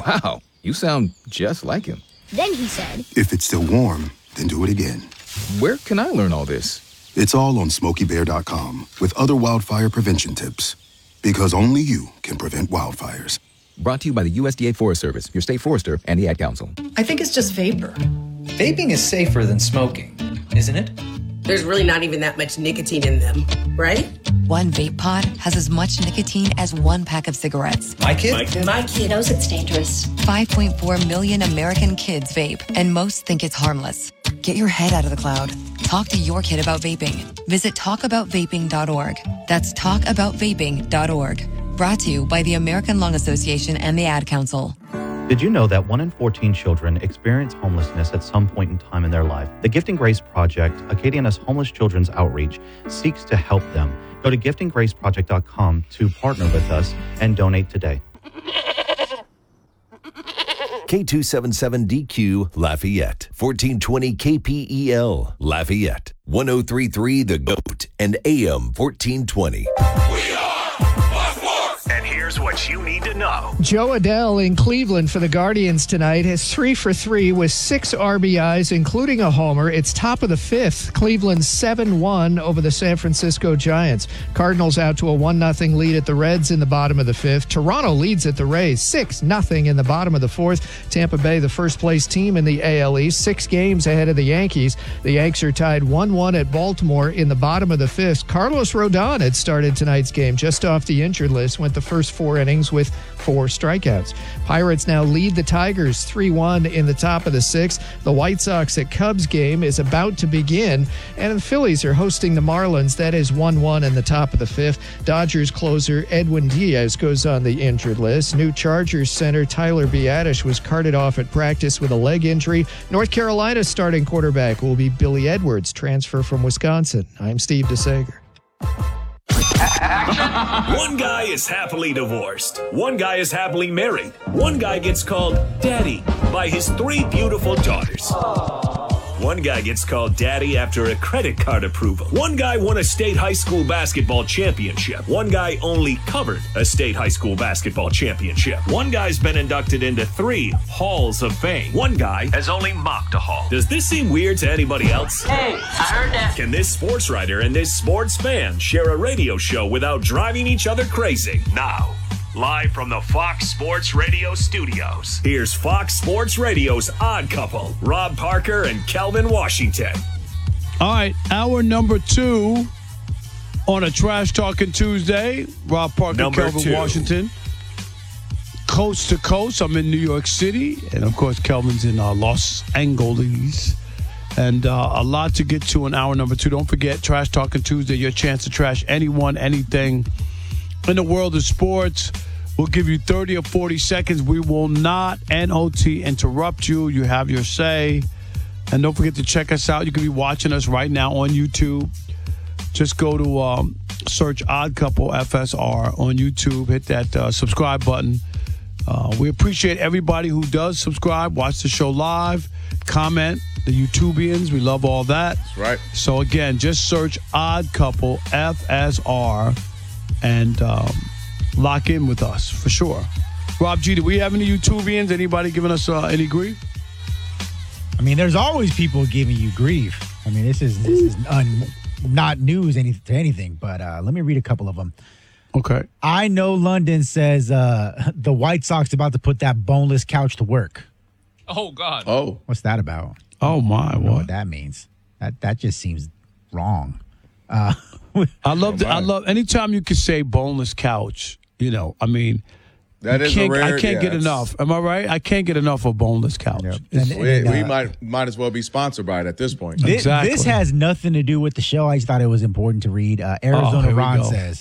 Wow, you sound just like him. Then he said, If it's still warm, then do it again. Where can I learn all this? It's all on SmokeyBear.com with other wildfire prevention tips. Because only you can prevent wildfires. Brought to you by the USDA Forest Service, your state forester, and the Ad Council. I think it's just vapor. Vaping is safer than smoking, isn't it? There's really not even that much nicotine in them, right? One vape pod has as much nicotine as one pack of cigarettes. My kid knows it's dangerous. 5.4 million American kids vape, and most think it's harmless. Get your head out of the cloud. Talk to your kid about vaping. Visit talkaboutvaping.org. That's talkaboutvaping.org. Brought to you by the American Lung Association and the Ad Council. Did you know that 1 in 14 children experience homelessness at some point in time in their life? The Gifting Grace Project, Acadiana's homeless children's outreach, seeks to help them. Go to giftinggraceproject.com to partner with us and donate today. K277DQ Lafayette, 1420 KPEL Lafayette, 1033 The Goat, and AM 1420. And here's what you need to know. Joe Adell in Cleveland for the Guardians tonight has 3 for 3 with 6 RBIs, including a homer. It's top of the 5th. Cleveland 7-1 over the San Francisco Giants. Cardinals out to a 1-0 lead at the Reds in the bottom of the 5th. Toronto leads at the Rays 6-0 in the bottom of the 4th. Tampa Bay, the first place team in the AL East, 6 games ahead of the Yankees. The Yanks are tied 1-1 at Baltimore in the bottom of the 5th. Carlos Rodon had started tonight's game just off the injured list, went the first 4 innings with 4 strikeouts. Pirates now lead the Tigers 3-1 in the top of the 6th. The White Sox at Cubs game is about to begin, and the Phillies are hosting the Marlins. That is 1-1 in the top of the 5th. Dodgers closer Edwin Diaz goes on the injured list. New Chargers center Tyler Biadasz was carted off at practice with a leg injury. North Carolina's starting quarterback will be Billy Edwards, transfer from Wisconsin. I'm Steve DeSager. One guy is happily divorced. One guy is happily married. One guy gets called daddy by his 3 beautiful daughters. One guy gets called daddy after a credit card approval. One guy won a state high school basketball championship. One guy only covered a state high school basketball championship. One guy's been inducted into 3 halls of fame. One guy has only mocked a hall. Does this seem weird to anybody else? Hey, I heard that. Can this sports writer and this sports fan share a radio show without driving each other crazy? Now, live from the Fox Sports Radio studios, here's Fox Sports Radio's Odd Couple, Rob Parker and Kelvin Washington. All right, hour number 2 on a Trash Talking Tuesday. Rob Parker, Kelvin Washington. Coast to coast, I'm in New York City, and of course, Kelvin's in Los Angeles. And a lot to get to in hour number 2. Don't forget, Trash Talking Tuesday, your chance to trash anyone, anything in the world of sports. We'll give you 30 or 40 seconds. We will not NOT interrupt you. You have your say. And don't forget to check us out. You can be watching us right now on YouTube. Just go to search Odd Couple FSR on YouTube. Hit that subscribe button. We appreciate everybody who does subscribe, watch the show live, comment, the YouTubians. We love all that. That's right. So, again, just search Odd Couple FSR and lock in with us for sure. Rob G, do we have any YouTubians? Anybody giving us any grief? I mean, there's always people giving you grief. I mean, this is not news to anything, but let me read a couple of them. Okay. I know London says the White Sox about to put that boneless couch to work. Oh, God. Oh. What's that about? Oh, my. I don't know what that means. That just seems wrong. I love anytime you can say boneless couch, I mean, that is a rare. I can't get enough. Am I right? I can't get enough of boneless couch. Yep. We might as well be sponsored by it at this point. Exactly. This has nothing to do with the show. I just thought it was important to read. Arizona Ron says,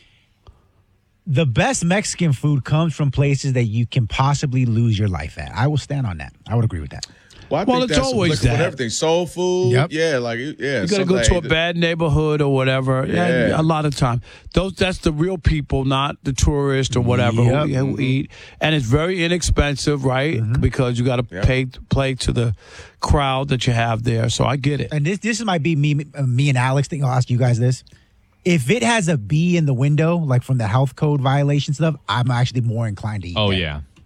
the best Mexican food comes from places that you can possibly lose your life at. I will stand on that. I would agree with that. Well, I think it's always that. With everything. Soul food. Yep. Yeah, you got to go to a bad neighborhood or whatever. Yeah. A lot of time. That's the real people, not the tourists or whatever who eat. And it's very inexpensive, right? Mm-hmm. Because you got to play to the crowd that you have there. So I get it. And this might be me and Alex thing. I'll ask you guys this. If it has a B in the window, like from the health code violation stuff, I'm actually more inclined to eat that. Yeah.